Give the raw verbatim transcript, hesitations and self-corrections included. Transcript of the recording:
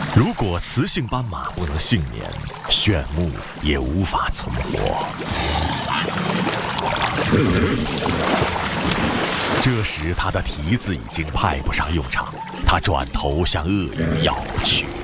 如果雌性斑马不能幸免，炫目也无法存活。这时，他的蹄子已经派不上用场，他转头向鳄鱼咬去。